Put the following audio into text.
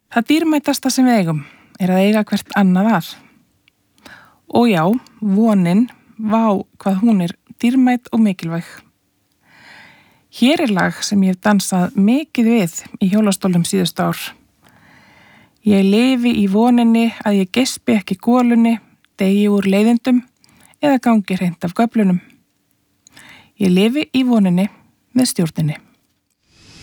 Það dýrmætasta sem við eigum að eiga hvert annað að. Og já, vonin, vá hvað hún dýrmæt og mikilvæg. Hér lag sem ég hef dansað mikið við í hjólastólum síðustu ár. Ég lifi í voninni að ég gespi ekki golunni, degi úr leiðindum eða gangi hreint af göflunum. Ég lifi í voninni með stjórninni.